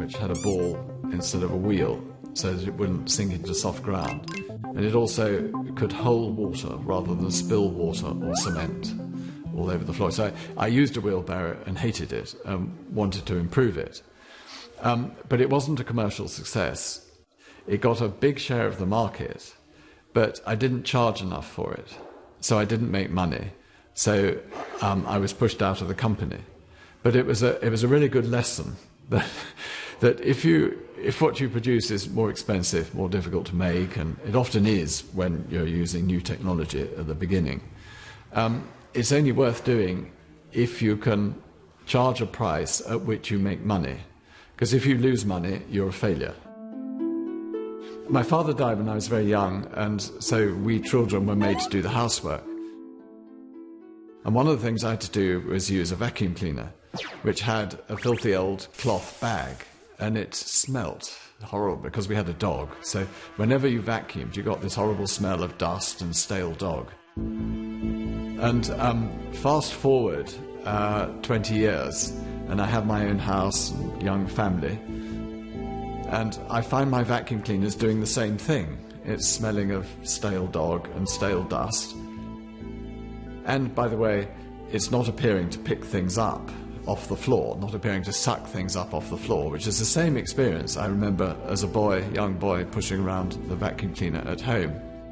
which had a ball instead of a wheel, so that it wouldn't sink into soft ground. And it also could hold water rather than spill water or cement all over the floor. So I used a wheelbarrow and hated it and wanted to improve it. But it wasn't a commercial success. It got a big share of the market, but I didn't charge enough for it. So I didn't make money. So I was pushed out of the company. But it was a really good lesson that if what you produce is more expensive, more difficult to make, and it often is when you're using new technology at the beginning, it's only worth doing if you can charge a price at which you make money. Because if you lose money, you're a failure. My father died when I was very young, and so we children were made to do the housework. And one of the things I had to do was use a vacuum cleaner, which had a filthy old cloth bag, and it smelt horrible because we had a dog. So whenever you vacuumed, you got this horrible smell of dust and stale dog. And fast forward 20 years, and I have my own house and young family, and I find my vacuum cleaners doing the same thing. It's smelling of stale dog and stale dust. And, by the way, it's not appearing to pick things up off the floor, not appearing to suck things up off the floor, which is the same experience I remember as a boy, young boy, pushing around the vacuum cleaner at home.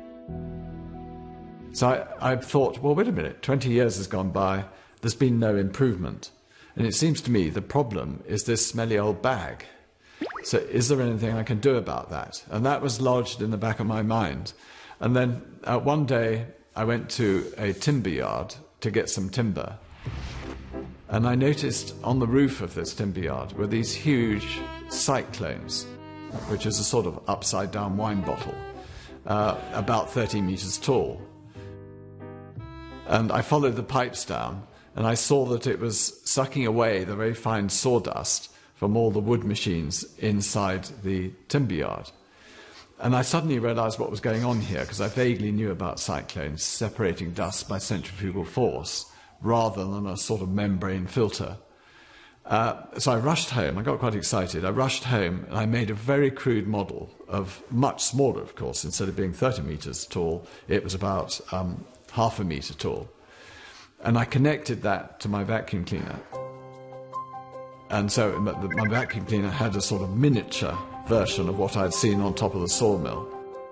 So I thought, well, wait a minute, 20 years has gone by, there's been no improvement. And it seems to me the problem is this smelly old bag. So is there anything I can do about that? And that was lodged in the back of my mind. And then one day I went to a timber yard to get some timber. And I noticed on the roof of this timber yard were these huge cyclones, which is a sort of upside-down wine bottle, about 30 meters tall. And I followed the pipes down, and I saw that it was sucking away the very fine sawdust from all the wood machines inside the timber yard. And I suddenly realized what was going on here, because I vaguely knew about cyclones separating dust by centrifugal force rather than a sort of membrane filter. So I rushed home. I got quite excited. I rushed home and I made a very crude model of much smaller, of course. Instead of being 30 meters tall, it was about half a meter tall. And I connected that to my vacuum cleaner. And so my vacuum cleaner had a sort of miniature version of what I'd seen on top of the sawmill,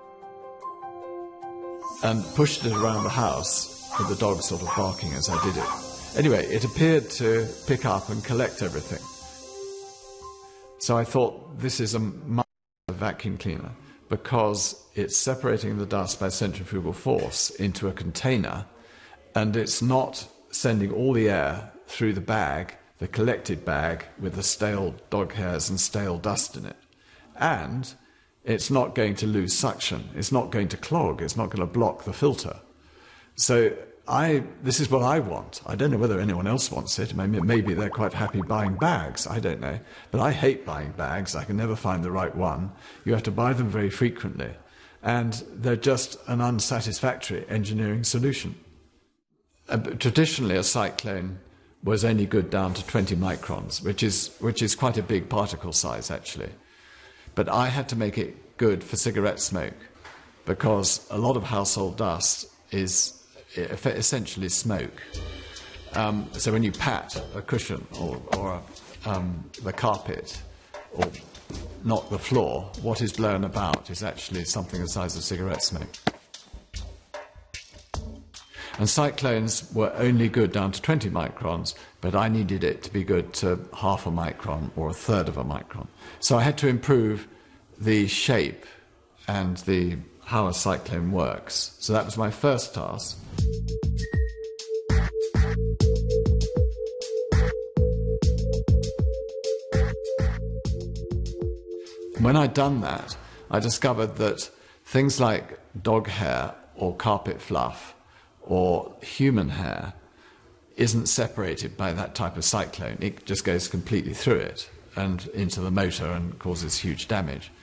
and pushed it around the house with the dog sort of barking as I did it. Anyway, it appeared to pick up and collect everything. So I thought, this is a vacuum cleaner because it's separating the dust by centrifugal force into a container, and it's not sending all the air through the bag, the collected bag with the stale dog hairs and stale dust in it. And it's not going to lose suction. It's not going to clog. It's not going to block the filter. So this is what I want. I don't know whether anyone else wants it. Maybe they're quite happy buying bags. I don't know. But I hate buying bags. I can never find the right one. You have to buy them very frequently. And they're just an unsatisfactory engineering solution. Traditionally, a cyclone was only good down to 20 microns, which is quite a big particle size, actually. But I had to make it good for cigarette smoke, because a lot of household dust is essentially smoke. So when you pat a cushion or the carpet or knock the floor, what is blown about is actually something the size of cigarette smoke. And cyclones were only good down to 20 microns, but I needed it to be good to half a micron or a third of a micron. So I had to improve the shape and how a cyclone works. So that was my first task. When I'd done that, I discovered that things like dog hair or carpet fluff or human hair isn't separated by that type of cyclone. It just goes completely through it and into the motor and causes huge damage.